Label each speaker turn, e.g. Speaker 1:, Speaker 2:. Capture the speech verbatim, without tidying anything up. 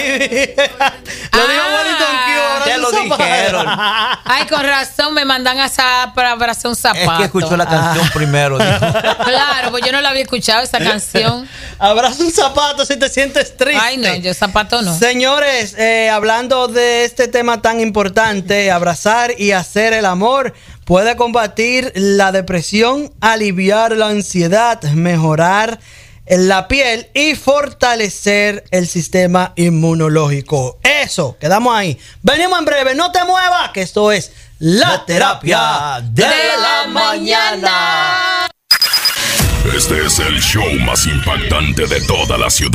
Speaker 1: Lo dijo Wellington Q, ahora
Speaker 2: te
Speaker 1: es un
Speaker 2: lo
Speaker 1: zapato.
Speaker 2: dijeron.
Speaker 3: Ay, con razón me mandan a esa para abrazar un zapato.
Speaker 2: Es que escuchó la canción primero. Dijo.
Speaker 3: Claro, pues yo no la había escuchado esa canción.
Speaker 1: Abraza un zapato si te sientes triste.
Speaker 3: Ay, no, yo zapato no.
Speaker 1: Señores, eh, hablando de este tema tan importante, abrazar y hacer el amor puede combatir la depresión, aliviar la ansiedad, mejorar la piel y fortalecer el sistema inmunológico. Eso, quedamos ahí. Venimos en breve, no te muevas, que esto es La Terapia de,
Speaker 3: de
Speaker 1: la,
Speaker 3: la
Speaker 1: mañana.
Speaker 3: mañana.
Speaker 4: Este es el show más impactante de toda la ciudad.